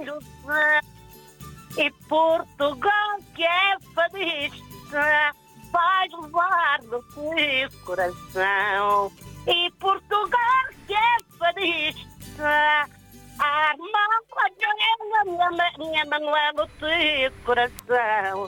filhos e Portugal que é feliz vai levar no seu coração. E Portugal que é feliz a minha Manuela no seu coração.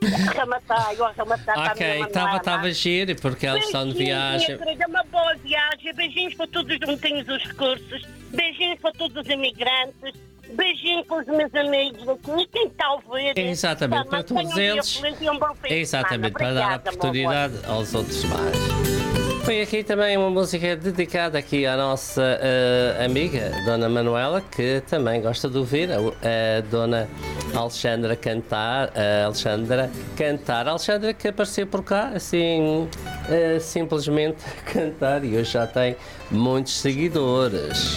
Ok, estava giro porque eles estão de viagem. Uma boa viagem. Beijinhos para todos os juntinhos dos cursos. Beijinhos para todos os imigrantes. Beijinhos para os meus amigos aqui. Quem está a ouvir? Exatamente, para todos eles. Exatamente, para dar a oportunidade aos outros mais. Foi aqui também uma música dedicada aqui à nossa amiga, Dona Manuela, que também gosta de ouvir a Dona Alexandra cantar. Alexandra que apareceu por cá, assim, simplesmente cantar, e hoje já tem muitos seguidores.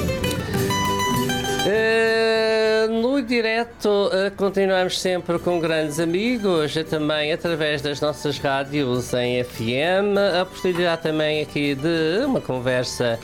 No direto continuamos sempre com grandes amigos, também através das nossas rádios em FM, a oportunidade também aqui de uma conversa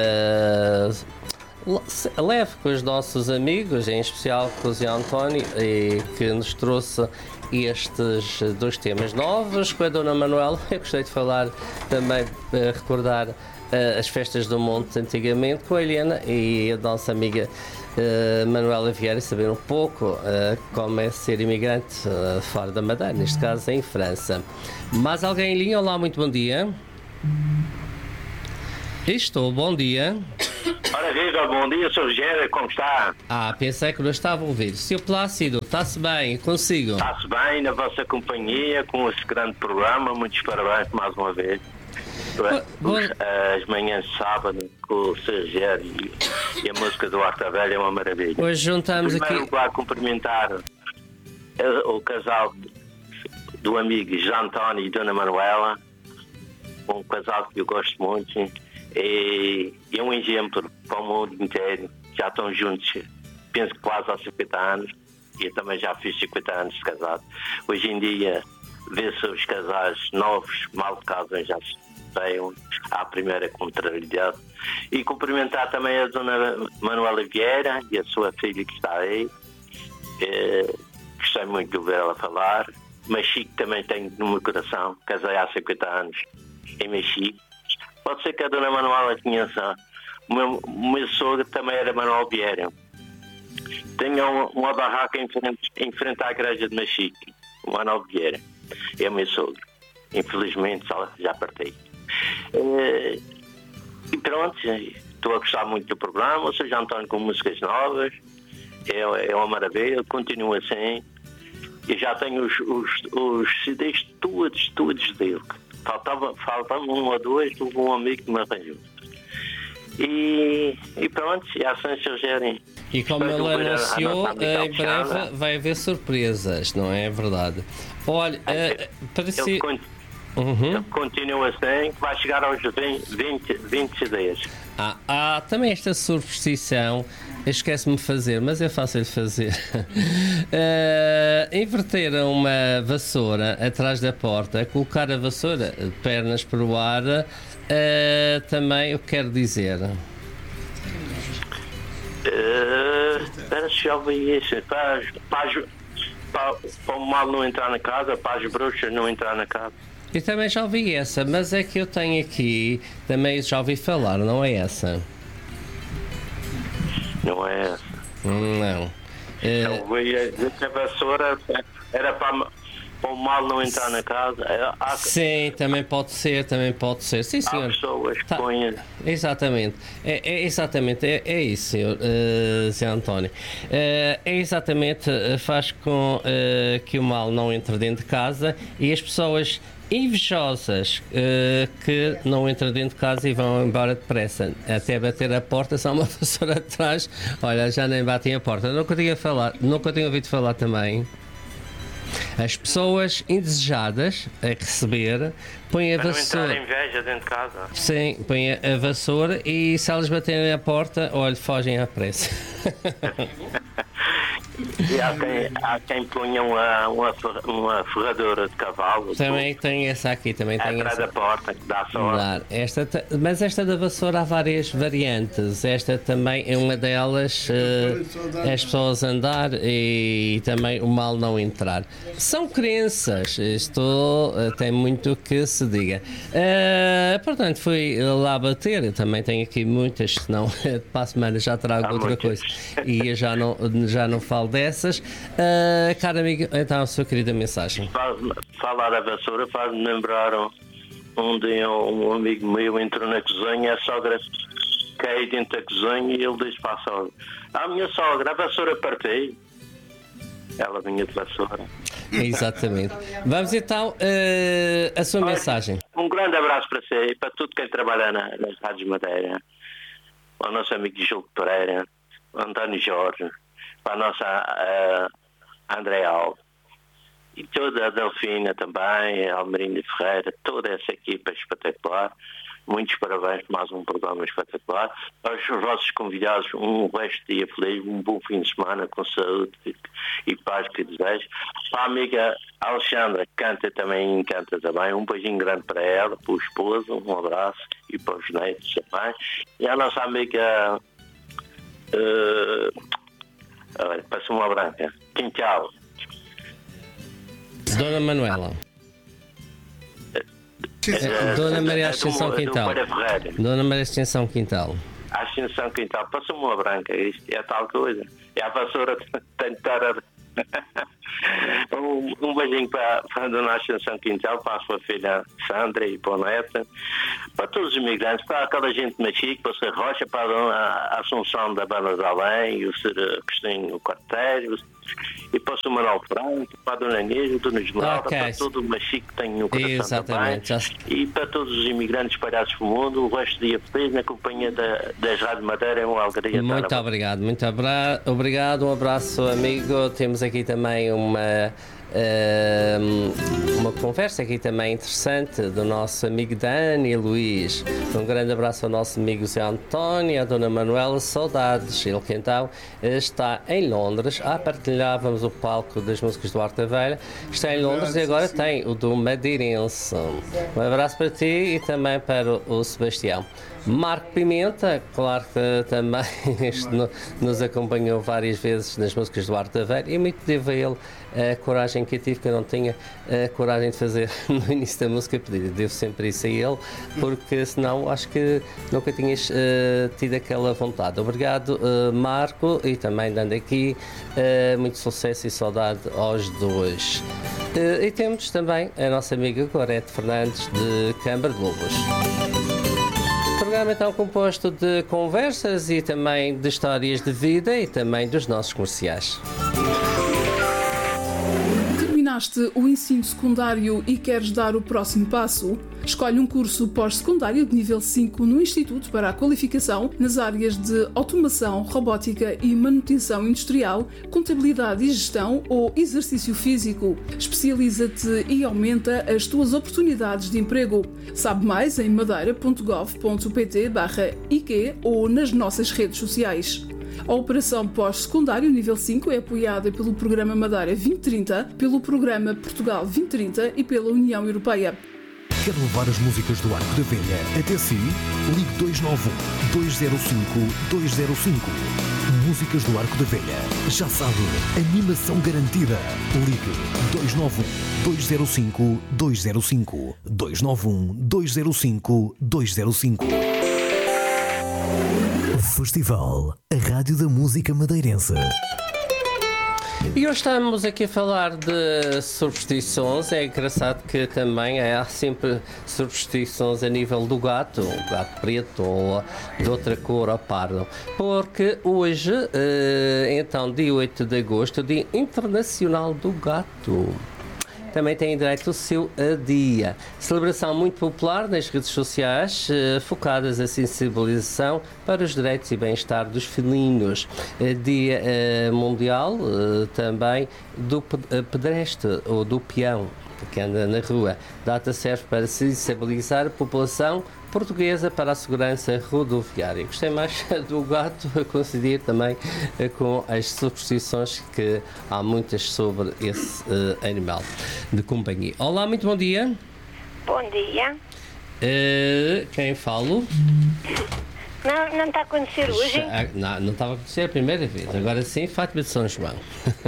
leve com os nossos amigos, em especial com o Zé António, e que nos trouxe estes dois temas novos. Com a Dona Manuela, eu gostei de falar também, recordar as festas do Monte antigamente, com a Helena e a nossa amiga Manuela Vieira, saber um pouco como é ser imigrante fora da Madeira, neste caso em França. Mais alguém em linha? Olá, muito bom dia. Estou, bom dia. Ora viva, bom dia, Sr. Rogério, como está? Pensei que não estava a ouvir. Sr. Plácido, está-se bem, consigo? Está-se bem na vossa companhia, com esse grande programa, muitos parabéns mais uma vez. As manhãs de sábado com o Sr. Rogério e a música do Horta Velha é uma maravilha. Hoje juntamos aqui... Em primeiro lugar, cumprimentar o casal do amigo José António e Dona Manuela, um casal que eu gosto muito. É um exemplo para o mundo inteiro. Já estão juntos, penso que quase há 50 anos. E eu também já fiz 50 anos de casado. Hoje em dia, vê-se os casais novos, mal de casam, já se têm à primeira contrariedade. E cumprimentar também a Dona Manuela Vieira e a sua filha que está aí. Gostei muito de ouvir ela falar. Mexique também tenho no meu coração. Casei há 50 anos em Mexique. Pode ser que a Dona Manuela conheça. O meu sogro também era Manuel Vieira. Tenho uma barraca em frente à igreja de Mexique. O Manuel Vieira é o meu sogro. Infelizmente já partei. E pronto, estou a gostar muito do programa. O Sr. António com músicas novas. É uma maravilha, continua assim. E já tenho os CDs todos dele. Faltava um ou dois de um amigo que me arranjou. E pronto, e assim se Rogério. E como ele anunciou, em breve vai haver surpresas, não é verdade? Olha, parecia... Continua assim, vai chegar aos 20 CDs. Também esta superstição, esquece-me de fazer, mas é fácil de fazer. Inverter uma vassoura atrás da porta, colocar a vassoura de pernas para o ar, também eu quero dizer. Espera se já ouvi isso. Para o mal não entrar na casa, para as bruxas não entrar na casa. Eu também já ouvi essa, mas é que eu tenho aqui, também já ouvi falar, não é essa? Não é essa. Não. Eu ouvi que a vassoura era para o mal não entrar na casa. Sim, também pode ser. Sim, senhor. Há pessoas que põem... Exatamente. É isso, senhor Zé António. É exatamente, faz com que o mal não entre dentro de casa e as pessoas invejosas que não entram dentro de casa e vão embora depressa, até bater a porta, só uma vassoura atrás, olha, já nem batem a porta. Nunca tinha ouvido falar também. As pessoas indesejadas a receber põem a vassoura. Não entrar inveja dentro de casa. Sim, põem a vassoura e se elas baterem a porta, olha, fogem à pressa. E há quem ponha uma ferradura de cavalo. Também tem essa aqui, também tem atrás essa. da porta, que dá sorte. Mas esta da vassoura há várias variantes. Esta também é uma delas, as pessoas andar e também o mal não entrar. São crenças, isto tem muito que se diga. Portanto, fui lá bater, também tenho aqui muitas, senão para a semana já trago outra coisa e já não falo dessas. Caro amigo, então a sua querida mensagem. Falar da vassoura faz-me lembrar um dia um amigo meu entrou na cozinha, a sogra caiu dentro da cozinha e ele disse para a sogra: a minha sogra, a vassoura partei. Ela vinha de vassoura. Exatamente. Vamos então a sua mensagem. Um grande abraço para você e para tudo quem trabalha nas Rádios Madeira. Para o nosso amigo Gildo Pereira, o António Jorge, para a nossa André Alves e toda a Delfina também, a Almerinda Ferreira, toda essa equipa espetacular. Muitos parabéns por mais um programa espetacular. Aos vossos convidados, um resto de dia feliz, um bom fim de semana com saúde e paz que desejo. Para a amiga Alexandra, que canta também, encanta também, um beijinho grande para ela, para o esposo, um abraço e para os netos também. E a nossa amiga, passa uma branca, Quintal. Dona Manuela. Dona Maria Ascensão Quintal. Dona Maria Ascensão Quintal. Ascensão Quintal, passa-me uma branca, isto é tal coisa. É a vassoura tem de estar um beijinho para a Dona Ascensão Quintal, para a sua filha Sandra e para o neto, para todos os imigrantes, para aquela gente machique, para o Sr. Rocha, para a Dona Assunção da Banda de Além, e o Sr. Cristinho Quarteiro, e para o Sr. Manuel Franco, para a Dona Inês, a Dona Esmeralda, para todo o machique que tem no coração. Exatamente. Também, e para todos os imigrantes espalhados pelo mundo, o resto do dia feliz na companhia das Rádio Madeira, é uma alegria. Muito obrigado, obrigado, um abraço amigo. Temos aqui também uma conversa aqui também interessante do nosso amigo Dani Luís. Um grande abraço ao nosso amigo Zé António, à Dona Manuela, saudades. Ele que então está em Londres. Partilhávamos o palco das músicas do Arte da Velha. Está em Londres e agora tem o do Madeirense. Um abraço para ti e também para o Sebastião. Marco Pimenta, claro que também nos acompanhou várias vezes nas músicas do Arte da Velha e muito devo a ele a coragem que eu tive, que eu não tinha a coragem de fazer no início da música pedida. Devo sempre isso a ele, porque senão acho que nunca tinhas tido aquela vontade. Obrigado, Marco, e também dando aqui muito sucesso e saudade aos dois. E temos também a nossa amiga Gorete Fernandes de Câmara de Lobos. Programa então composto de conversas e também de histórias de vida e também dos nossos comerciais. Terminaste o ensino secundário e queres dar o próximo passo? Escolhe um curso pós-secundário de nível 5 no Instituto para a Qualificação nas áreas de Automação, Robótica e Manutenção Industrial, Contabilidade e Gestão ou Exercício Físico. Especializa-te e aumenta as tuas oportunidades de emprego. Sabe mais em madeira.gov.pt/IQ ou nas nossas redes sociais. A Operação Pós-Secundário Nível 5 é apoiada pelo Programa Madeira 2030, pelo Programa Portugal 2030 e pela União Europeia. Quer levar as músicas do Arco da Velha até si? Ligue 291-205-205. Músicas do Arco da Velha. Já sabe, animação garantida. Ligue 291-205-205. 291-205-205. Festival, a Rádio da Música Madeirense. E hoje estamos aqui a falar de superstições. É engraçado que também há sempre superstições a nível do gato, o gato preto ou de outra cor ou pardo. Porque hoje, então, dia 8 de agosto, Dia Internacional do Gato. Também tem direito ao seu dia. Celebração muito popular nas redes sociais, focadas na sensibilização para os direitos e bem-estar dos felinos. Dia mundial também do pedestre ou do peão que anda na rua. A data serve para sensibilizar a população Portuguesa para a Segurança Rodoviária. Gostei mais do gato, a coincidir também com as superstições que há muitas sobre esse animal de companhia. Olá, muito bom dia. Bom dia. Quem falo? Não está a acontecer hoje? Não estava a acontecer a primeira vez. Agora sim, Fátima de São João.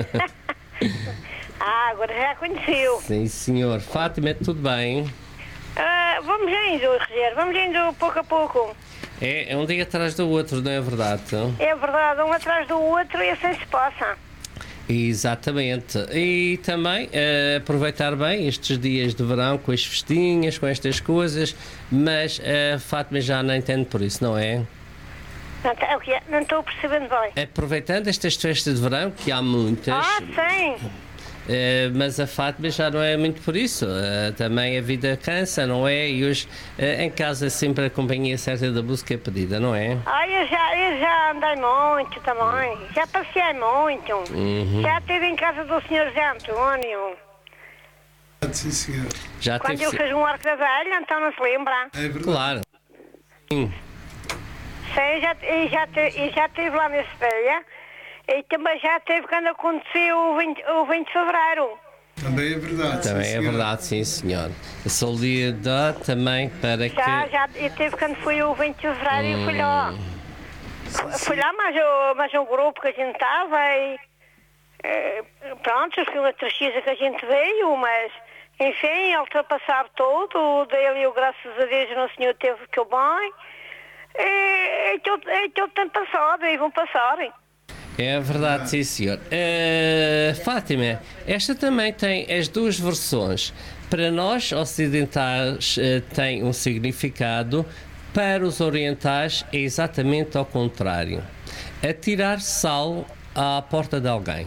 Agora já aconteceu. Sim, senhor. Fátima, tudo bem? Vamos indo, Rogério, vamos indo pouco a pouco. É um dia atrás do outro, não é verdade? É verdade, um atrás do outro e assim se passa. Exatamente. E também aproveitar bem estes dias de verão com as festinhas, com estas coisas, mas a Fátima já não entende por isso, não é? Não estou percebendo bem. Aproveitando estas festas de verão, que há muitas. Sim. Mas a Fátima já não é muito por isso. Também a vida cansa, não é? E hoje em casa sempre a companhia certa da música é pedida, não é? Eu já andei muito também. Já passei muito. Já estive em casa do Sr. José António. Sim, senhor. Quando ele fez um arco da velha, então não se lembra? É verdade. Claro. Sim. Sim, já estive lá nesse dia. E também já teve quando aconteceu o 20 de Fevereiro. Também é verdade. Também é verdade, sim, senhor. A solidariedade também para que. Já teve quando foi o 20 de Fevereiro e fui lá. Fui lá, mas um grupo que a gente estava e. Pronto, foi uma tristeza que a gente veio, mas. Enfim, ultrapassar todo, dele eu, graças a Deus, o Senhor teve que eu bem. E todo tempo passado, e vão passar. É verdade, sim, senhor. Fátima, esta também tem as duas versões. Para nós ocidentais tem um significado, para os orientais é exatamente ao contrário. Atirar sal à porta de alguém.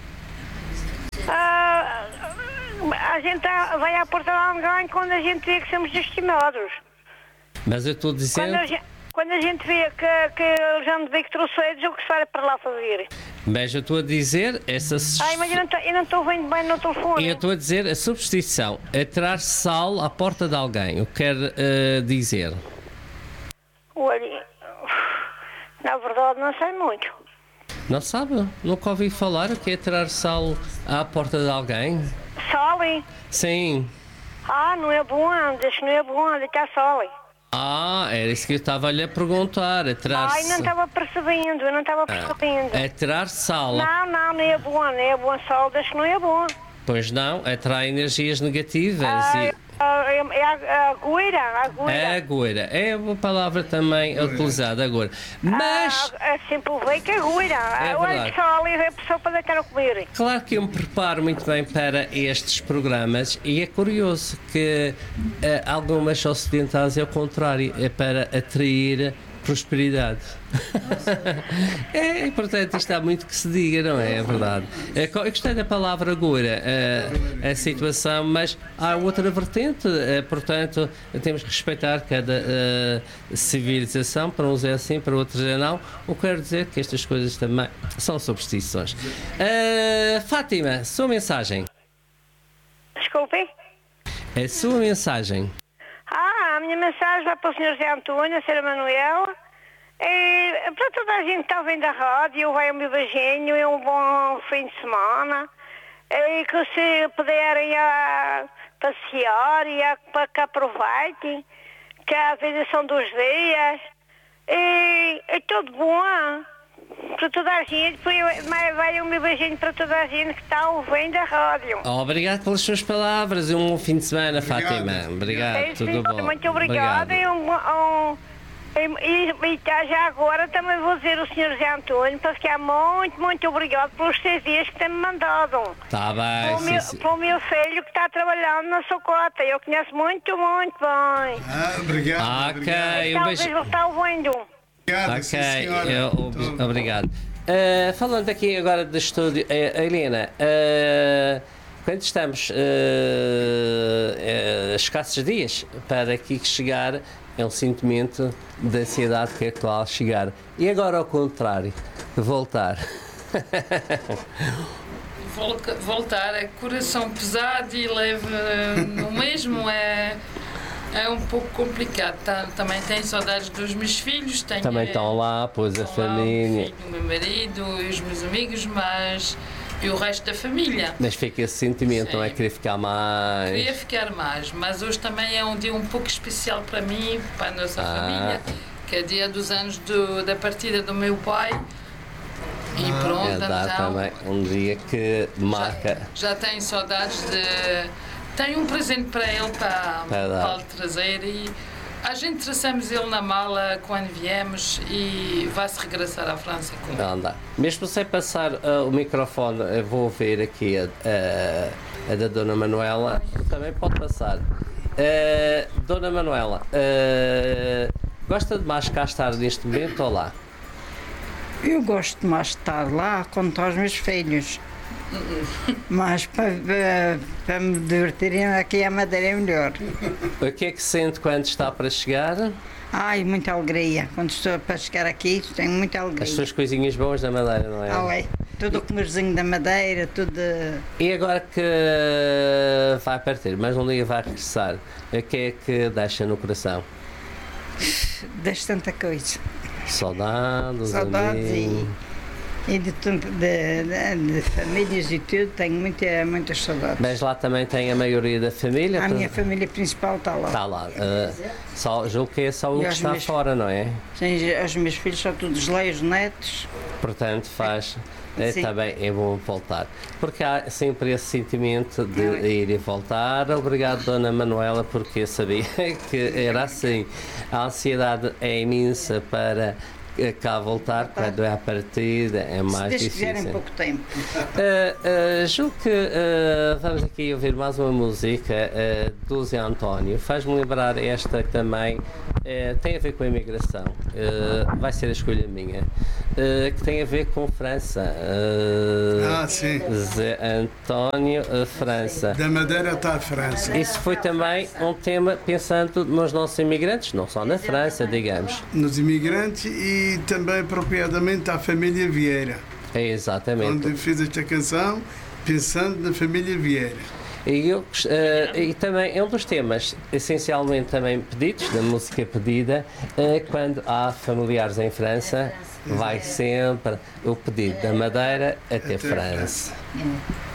A gente vai à porta de alguém quando a gente vê que somos estimados. Mas eu estou dizendo... Quando a gente vê que já me vê que trouxeres, o que se vai para lá fazer? Mas eu estou a dizer essa... mas eu não estou vendo bem no telefone. Eu estou a dizer a substituição, atirar sal à porta de alguém. O que quer dizer? Olha, na verdade não sei muito. Não sabe? Nunca ouvi falar o que é atirar sal à porta de alguém? Sal? Sim. Não é bom, deixa não é bom, deitar sal. Era isso que eu estava-lhe a perguntar. Não estava percebendo, eu não estava percebendo. Atirar sal. Não é bom, não é bom sal, deixa que não é bom. Pois não, atrai energias negativas. É a goeira. É a goeira, é uma palavra também utilizada agora. Mas. Sempre veio que a goeira. Olha só, é a pessoa para deitar a comer. Claro que eu me preparo muito bem para estes programas e é curioso que algumas ocidentais é o contrário, é para atrair prosperidade. Portanto, isto há muito que se diga, não é? É verdade. Eu gostei da palavra agora, a situação, mas há outra vertente, portanto, temos que respeitar cada civilização, para uns é assim, para outros é não. O que quero dizer que estas coisas também são superstições. Fátima, sua mensagem. Desculpe? A sua mensagem. A minha mensagem vai para o Sr. José António, a Sra. Manuela, e para toda a gente que está ouvindo a rádio, vai o meu beijinho, é um bom fim de semana, e que se puderem passear e para que aproveitem, que às vezes são 2 dias, e é tudo bom. Para toda a gente, vai o meu beijinho para toda a gente que está ouvindo a rádio. Obrigado pelas suas palavras e um bom fim de semana, Fátima. Obrigado, tudo bom. Muito obrigada. E já agora também vou dizer ao Sr. José António para ficar muito obrigado pelos CVs que tem-me mandado. Está bem, para o meu filho que está trabalhando na Socota. Eu conheço muito bem. Obrigado. Ok, talvez ele está ouvindo. Obrigado. Falando aqui agora do estúdio, Helena, quando estamos escassos dias para aqui chegar, é um sentimento de ansiedade que é atual chegar. E agora ao contrário, voltar. Voltar é coração pesado e leve no mesmo, é É um pouco complicado. Também tenho saudades dos meus filhos. Também estão lá, pois a família. O meu marido e os meus amigos, e o resto da família. Mas fica esse sentimento, não é? Querer ficar mais. Queria ficar mais, mas hoje também é um dia um pouco especial para mim, para a nossa família, que é dia dos anos da partida do meu pai. E pronto, então. Também um dia que marca. Já tenho saudades de. Tenho um presente para ele para lhe trazer e a gente traçamos ele na mala quando viemos e vai-se regressar à França com ele. Não dá. Mesmo sem passar o microfone, eu vou ver aqui a da Dona Manuela, também pode passar. Dona Manuela, gosta de mais cá estar neste momento ou lá? Eu gosto mais de estar lá quando estão os meus filhos. Mas para me divertirem aqui a Madeira é melhor. O que é que sente quando está para chegar? Ai, muita alegria. Quando estou para chegar aqui, tenho muita alegria. As suas coisinhas boas da Madeira, não é? É. Tudo o comerzinho da Madeira, tudo. E agora que vai partir, mas um dia vai regressar, o que é que deixa no coração? Deixa tanta coisa. Saudades e de famílias e tudo, tenho muitas saudades. Mas lá também tem a maioria da família? A minha família principal está lá. Está lá. Julgo que é só o que está fora, não é? Sim, os meus filhos são todos lá, os netos. Portanto, faz. Também é bom voltar. Porque há sempre esse sentimento de ir e voltar. Obrigado, Dona Manuela, porque eu sabia que era assim. A ansiedade é imensa para cá voltar, quando é a partida é mais difícil. Se quiserem pouco tempo. Julgo que vamos aqui ouvir mais uma música do Zé António. Faz-me lembrar esta também, tem a ver com a imigração, vai ser a escolha minha, que tem a ver com França. Sim. Zé António, França. Da Madeira está a França. Isso foi também um tema pensando nos nossos imigrantes, não só na França, digamos. Nos imigrantes e também apropriadamente à família Vieira. É exatamente. Onde eu fiz esta canção pensando na família Vieira. E também é um dos temas essencialmente também pedidos, da música pedida, quando há familiares em França, vai sempre o pedido da Madeira até França.